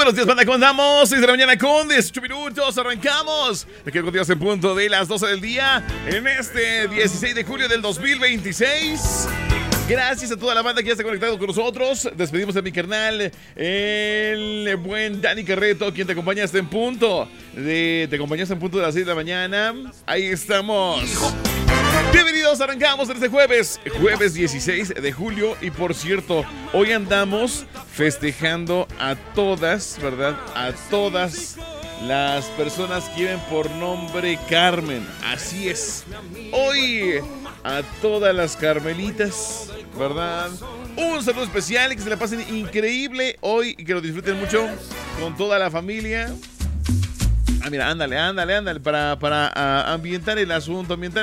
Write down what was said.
buenos días, banda. ¿Cómo andamos? 6 de la mañana con 18 minutos. Arrancamos. Me quedo contigo en punto de las 12 del día en este 16 de julio del 2026. Gracias a toda la banda que ya está conectado con nosotros. Despedimos a mi carnal, el buen Dani Carreto, quien te acompaña hasta en punto. Te acompañaste en punto de las 6 de la mañana. Ahí estamos. Bienvenidos, arrancamos en este jueves 16 de julio. Y por cierto, hoy andamos festejando a todas, ¿verdad? A todas las personas que lleven por nombre Carmen. Así es. Hoy a todas las Carmelitas, ¿verdad? Un saludo especial y que se la pasen increíble hoy y que lo disfruten mucho con toda la familia. Mira, ándale, para ambientar el asunto, ambientar